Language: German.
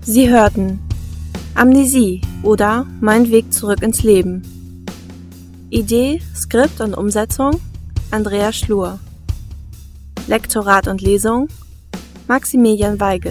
Sie hörten Amnesie oder Mein Weg zurück ins Leben. Idee, Skript und Umsetzung Andrea Schlur. Lektorat und Lesung Maximilian Weigel.